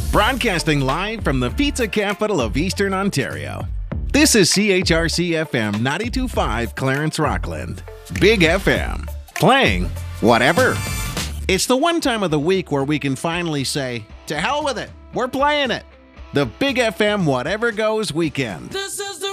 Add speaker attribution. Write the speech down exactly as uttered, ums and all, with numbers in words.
Speaker 1: Broadcasting live from the pizza capital of Eastern Ontario. This is C H R C F M ninety-two point five Clarence Rockland. Big F M. Playing whatever. It's the one time of the week where we can finally say, to hell with it, we're playing it. The Big F M Whatever Goes Weekend.